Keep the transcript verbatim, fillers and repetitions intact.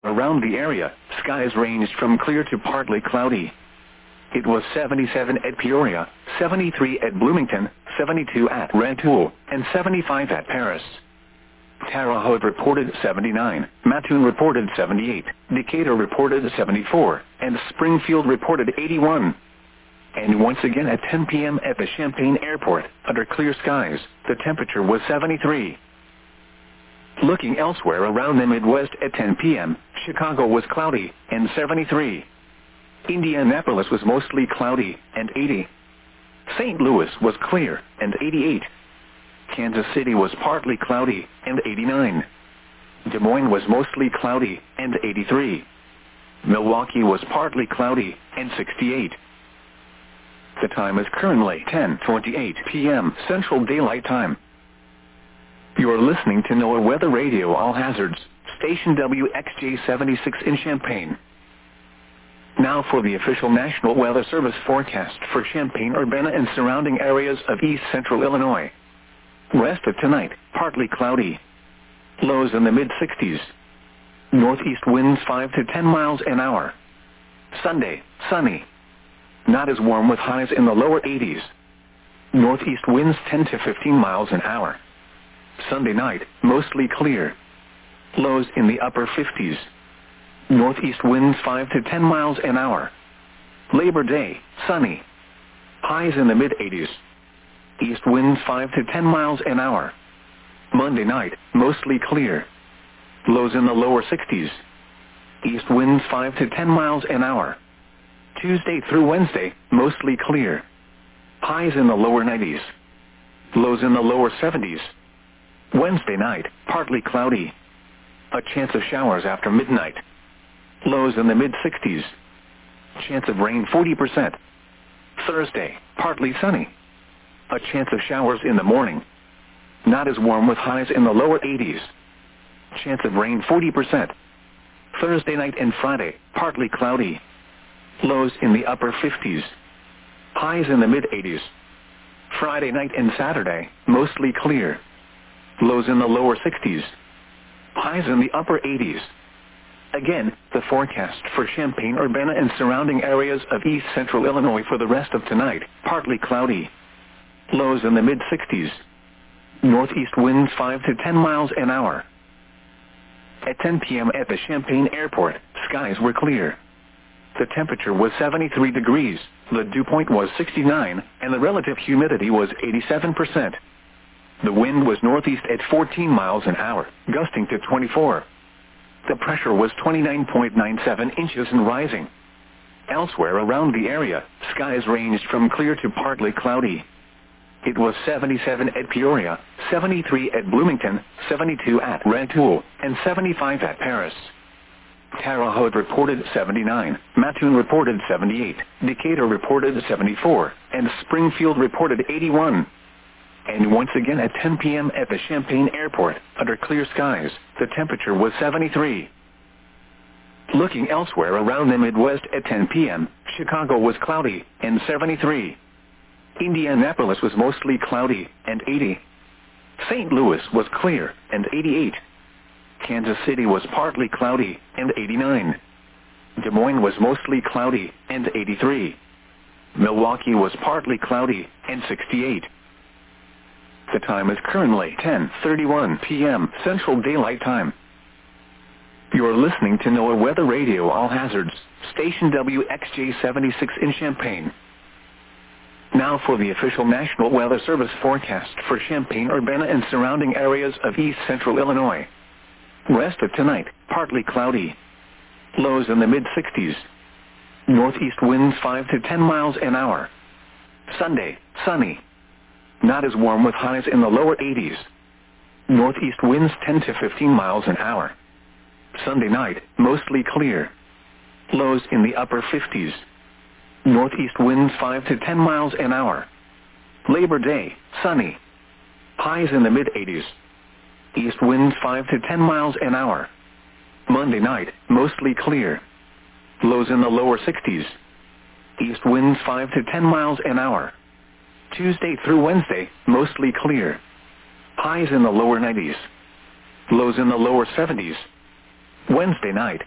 Around the area, skies ranged from clear to partly cloudy. It was seventy-seven at Peoria, seventy-three at Bloomington, seventy-two at Rantoul, and seventy-five at Paris. Terre Haute reported seventy-nine, Mattoon reported seventy-eight, Decatur reported seventy-four, and Springfield reported eighty-one. And once again at ten p m at the Champaign Airport, under clear skies, the temperature was seventy-three. Looking elsewhere around the Midwest at ten p m, Chicago was cloudy, and seventy-three. Indianapolis was mostly cloudy, and eighty. Saint Louis was clear, and eighty-eight. Kansas City was partly cloudy, and eighty-nine. Des Moines was mostly cloudy, and eighty-three. Milwaukee was partly cloudy, and sixty-eight. The time is currently ten twenty-eight p m Central Daylight Time. You are listening to NOAA Weather Radio All Hazards, station W X J seventy-six in Champaign. Now for the official National Weather Service forecast for Champaign-Urbana and surrounding areas of east central Illinois. Rest of tonight, partly cloudy. Lows in the mid sixties. Northeast winds five to ten miles an hour. Sunday, sunny. Not as warm with highs in the lower eighties. Northeast winds ten to fifteen miles an hour. Sunday night, mostly clear. Lows in the upper fifties. Northeast winds five to ten miles an hour. Labor Day, sunny. Highs in the mid eighties. East winds five to ten miles an hour. Monday night, mostly clear. Lows in the lower sixties. East winds five to ten miles an hour. Tuesday through Wednesday, mostly clear. Highs in the lower nineties. Lows in the lower seventies. Wednesday night, partly cloudy. A chance of showers after midnight. Lows in the mid sixties. Chance of rain forty percent. Thursday, partly sunny. A chance of showers in the morning. Not as warm with highs in the lower eighties. Chance of rain forty percent. Thursday night and Friday, partly cloudy. Lows in the upper fifties. Highs in the mid eighties. Friday night and Saturday, mostly clear. Lows in the lower sixties. Highs in the upper eighties. Again, the forecast for Champaign-Urbana and surrounding areas of east central Illinois for the rest of tonight, partly cloudy. Lows in the mid sixties. Northeast winds five to ten miles an hour. At ten p m at the Champaign Airport, skies were clear. The temperature was seventy-three degrees, the dew point was sixty-nine, and the relative humidity was eighty-seven percent. The wind was northeast at fourteen miles an hour, gusting to twenty-four. The pressure was twenty-nine point nine seven inches and rising. Elsewhere around the area, skies ranged from clear to partly cloudy. It was seventy-seven at Peoria, seventy-three at Bloomington, seventy-two at Rantoul, and seventy-five at Paris. Terre Haute reported seventy-nine, Mattoon reported seventy-eight, Decatur reported seventy-four, and Springfield reported eighty-one. And once again at ten p m at the Champaign Airport, under clear skies, the temperature was seventy-three. Looking elsewhere around the Midwest at ten p m, Chicago was cloudy, and seventy-three. Indianapolis was mostly cloudy, and eighty. Saint Louis was clear, and eighty-eight. Kansas City was partly cloudy, and eighty-nine. Des Moines was mostly cloudy, and eighty-three. Milwaukee was partly cloudy, and sixty-eight. The time is currently ten thirty-one p m Central Daylight Time. You are listening to NOAA Weather Radio All Hazards, station W X J seventy-six in Champaign. Now for the official National Weather Service forecast for Champaign-Urbana and surrounding areas of east central Illinois. Rest of tonight, partly cloudy. Lows in the mid sixties. Northeast winds five to ten miles an hour. Sunday, sunny. Not as warm with highs in the lower eighties. Northeast winds ten to fifteen miles an hour. Sunday night, mostly clear. Lows in the upper fifties. Northeast winds five to ten miles an hour. Labor Day, sunny. Highs in the mid eighties. East winds five to ten miles an hour. Monday night, mostly clear. Lows in the lower sixties. East winds five to ten miles an hour. Tuesday through Wednesday, mostly clear. Highs in the lower nineties. Lows in the lower seventies. Wednesday night,